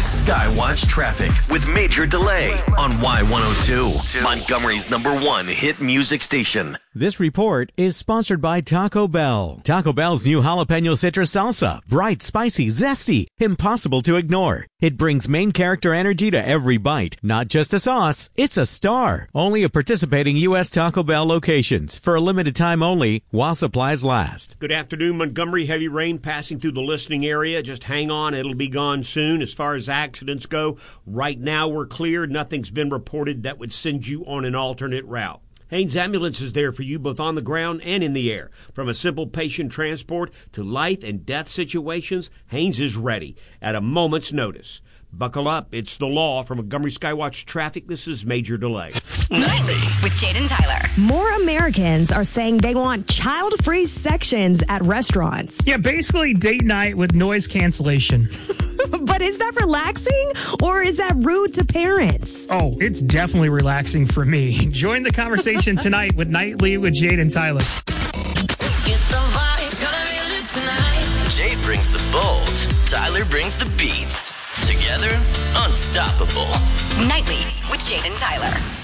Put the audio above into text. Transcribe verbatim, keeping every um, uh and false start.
It's Skywatch Traffic with Major Delay on Y one oh two, Montgomery's number one hit music station. This report is sponsored by Taco Bell. Taco Bell's new jalapeno citrus salsa. Bright, spicy, zesty, impossible to ignore. It brings main character energy to every bite. Not just a sauce, it's a star. Only at participating U S Taco Bell locations for a limited time only while supplies last. Good afternoon, Montgomery. Heavy rain passing through the listening area. Just hang on. It'll be gone soon. As far as accidents go, right now we're clear. Nothing's been reported that would send you on an alternate route. Haynes Ambulance is there for you both on the ground and in the air. From a simple patient transport to life and death situations, Haynes is ready at a moment's notice. Buckle up. It's the law. From Montgomery Skywatch Traffic, this is Major Delay. Nightly with Jaden Tyler. More Americans are saying they want child-free sections at restaurants. Yeah, basically date night with noise cancellation. But is that relaxing or is that rude to parents? Oh, it's definitely relaxing for me. Join the conversation tonight with Nightly with Jade and Tyler. Jade brings the bold, Tyler brings the beats. Together, unstoppable. Nightly with Jade and Tyler.